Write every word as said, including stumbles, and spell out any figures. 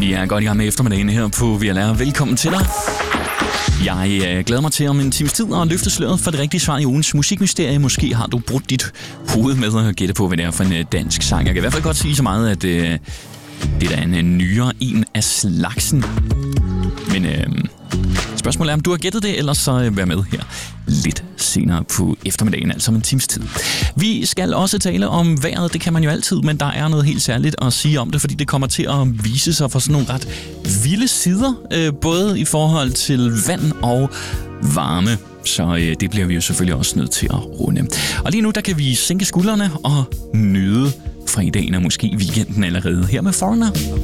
Vi er godt i gang med eftermiddagen her på V L R. Velkommen til dig. Jeg øh, glæder mig til om en times tid at løfte sløret for det rigtige svar i ugens musikmysterie. Måske har du brudt dit hoved med at gætte på, hvad det er for en øh, dansk sang. Jeg kan i hvert fald godt sige så meget, at øh, det er en øh, nyere en af slagsen. Men øh, spørgsmålet er, om du har gættet det, eller så øh, vær med her lidt senere på eftermiddagen, altså om en times tid. Vi skal også tale om vejret, det kan man jo altid, men der er noget helt særligt at sige om det, fordi det kommer til at vise sig for sådan nogle ret vilde sider, øh, både i forhold til vand og varme. Så øh, det bliver vi jo selvfølgelig også nødt til at runde. Og lige nu, der kan vi sænke skuldrene og nyde fredagen og måske weekenden allerede her med Foreigner.